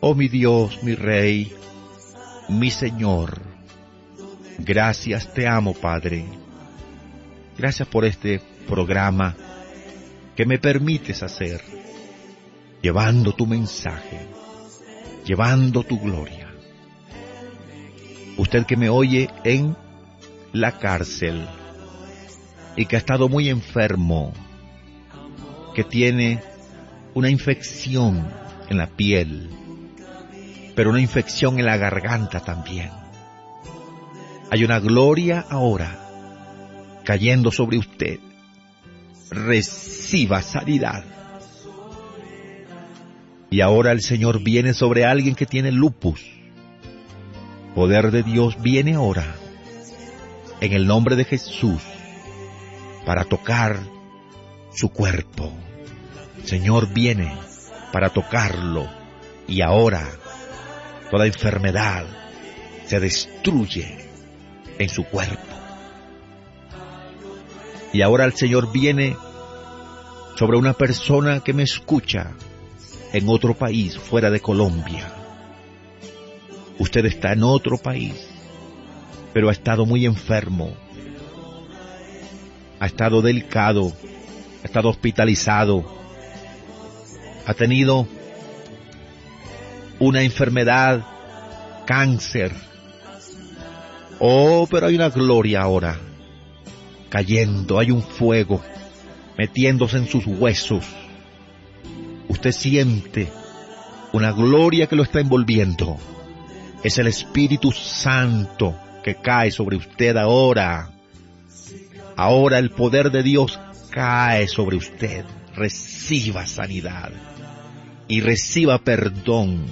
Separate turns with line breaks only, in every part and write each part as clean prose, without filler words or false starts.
Oh mi Dios, mi Rey, mi Señor, gracias, te amo, Padre. Gracias por este programa que me permites hacer, llevando tu mensaje, llevando tu gloria. Usted que me oye en la cárcel y que ha estado muy enfermo, que tiene una infección en la piel, pero una infección en la garganta también. Hay una gloria ahora cayendo sobre usted. Reciba sanidad. Y ahora el Señor viene sobre alguien que tiene lupus. Poder de Dios viene ahora, en el nombre de Jesús, para tocar su cuerpo. El Señor viene para tocarlo, y ahora toda enfermedad se destruye en su cuerpo. Y ahora el Señor viene sobre una persona que me escucha en otro país, fuera de Colombia. Usted está en otro país, pero ha estado muy enfermo, ha estado delicado, ha estado hospitalizado, ha tenido una enfermedad, cáncer. Oh, pero hay una gloria ahora cayendo, hay un fuego metiéndose en sus huesos. Usted siente una gloria que lo está envolviendo. Es el Espíritu Santo que cae sobre usted ahora. Ahora el poder de Dios cae sobre usted. Reciba sanidad y reciba perdón.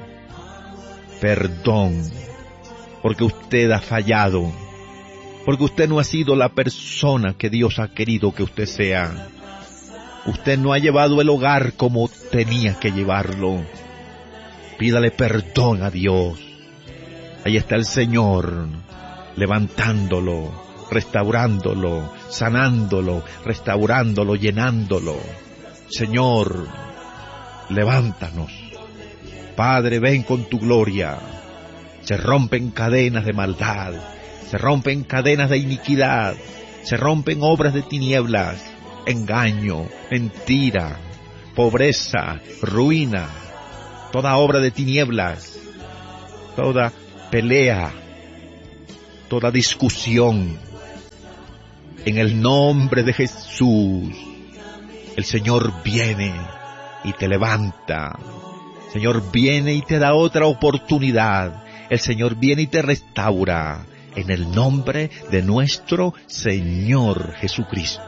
Perdón, porque usted ha fallado, porque usted no ha sido la persona que Dios ha querido que usted sea. Usted no ha llevado el hogar como tenía que llevarlo. Pídale perdón a Dios. Ahí está el Señor, levantándolo, restaurándolo, sanándolo, restaurándolo, llenándolo. Señor, levántanos. Padre, ven con tu gloria. Se rompen cadenas de maldad, se rompen cadenas de iniquidad, se rompen obras de tinieblas, engaño, mentira, pobreza, ruina, toda obra de tinieblas, toda pelea, toda discusión. En el nombre de Jesús, el Señor viene y te levanta. El Señor viene y te da otra oportunidad. El Señor viene y te restaura. En el nombre de nuestro Señor Jesucristo.